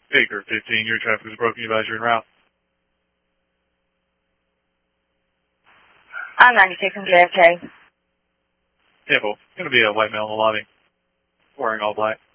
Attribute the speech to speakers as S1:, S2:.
S1: Baker 15, your traffic is broken. You advise you're en route.
S2: I'm 96 from JFK.
S1: Temple, going to be a white male in the lobby, wearing all black.